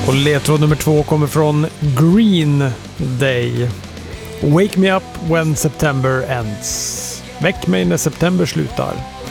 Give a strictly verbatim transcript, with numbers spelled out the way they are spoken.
Och ledtråd nummer två kommer från Green Day. Wake me up when September ends. Väck mig när september slutar.